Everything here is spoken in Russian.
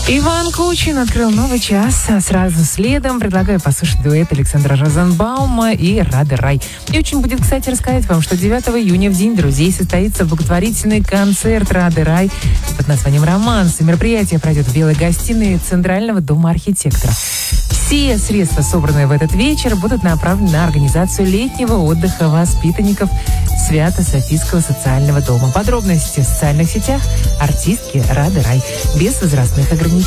Иван Кучин открыл новый час. Сразу следом предлагаю послушать дуэт Александра Розенбаума и Рады Рай. И очень будет, кстати, рассказать вам, что 9 июня в День друзей состоится благотворительный концерт Рады Рай под названием «Романс». Мероприятие пройдет в Белой гостиной Центрального дома архитектора. Все средства, собранные в этот вечер, будут направлены на организацию летнего отдыха воспитанников Свято-Софийского социального дома. Подробности в социальных сетях артистки Рады Рай без возрастных ограничений.